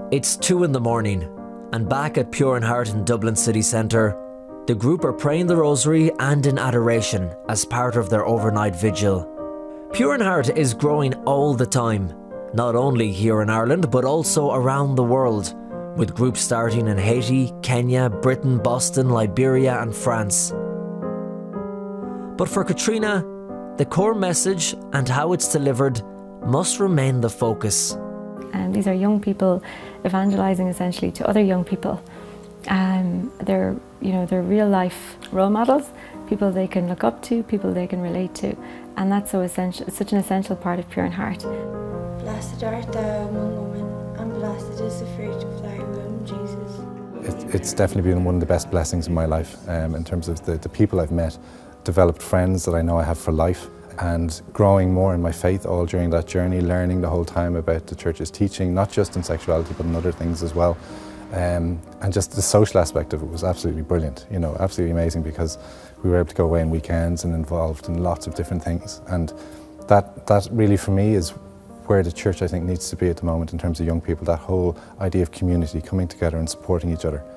It's 2 in the morning, and back at Pure in Heart in Dublin city centre, the group are praying the rosary and in adoration as part of their overnight vigil. Pure in Heart is growing all the time, not only here in Ireland but also around the world, with groups starting in Haiti, Kenya, Britain, Boston, Liberia and France. But for Katrina, the core message and how it's delivered must remain the focus. And these are young people evangelising essentially to other young people. They're real life role models, people they can look up to, people they can relate to, and that's so essential, such an essential part of Pure in Heart. Blessed art thou among women, and blessed is the fruit of thy womb, Jesus. It's definitely been one of the best blessings in my life in terms of the people I've met, developed friends that I know I have for life, and growing more in my faith all during that journey, learning the whole time about the church's teaching, not just in sexuality but in other things as well. And just the social aspect of it was absolutely brilliant, absolutely amazing, because we were able to go away on weekends and involved in lots of different things. And that really for me is where the church I think needs to be at the moment in terms of young people, that whole idea of community, coming together and supporting each other.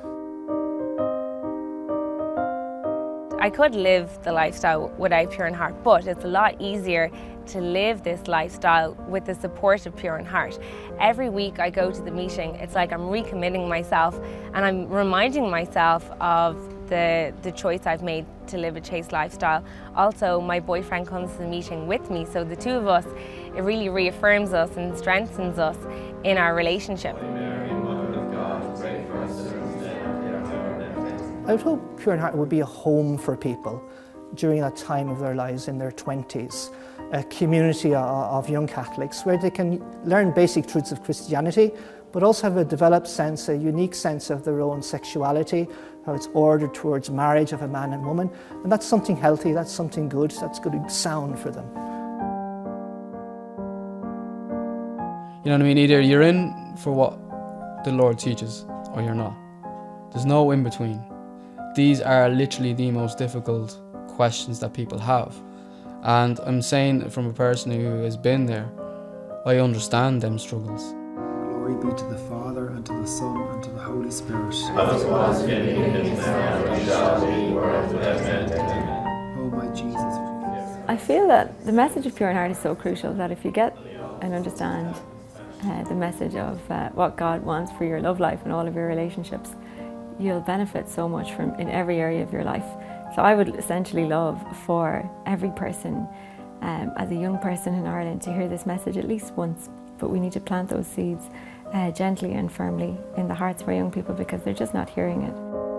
I could live the lifestyle without Pure in Heart, but it's a lot easier to live this lifestyle with the support of Pure in Heart. Every week I go to the meeting, it's like I'm recommitting myself and I'm reminding myself of the choice I've made to live a chaste lifestyle. Also, my boyfriend comes to the meeting with me, so the two of us, it really reaffirms us and strengthens us in our relationship. I would hope Pure in Heart would be a home for people during that time of their lives in their 20s, a community of young Catholics where they can learn basic truths of Christianity, but also have a developed sense, a unique sense of their own sexuality, how it's ordered towards marriage of a man and woman, and that's something healthy, that's something good, that's good sound for them. You know what I mean? Either you're in for what the Lord teaches or you're not. There's no in between. These are literally the most difficult questions that people have. And I'm saying from a person who has been there, I understand them struggles. Glory be to the Father, and to the Son, and to the Holy Spirit. As it was in the beginning, now and shall be, world without end. Amen. Oh my Jesus. I feel that the message of Pure in Heart is so crucial that if you get and understand the message of what God wants for your love life and all of your relationships, you'll benefit so much from in every area of your life. So I would essentially love for every person, as a young person in Ireland, to hear this message at least once. But we need to plant those seeds gently and firmly in the hearts of our young people because they're just not hearing it.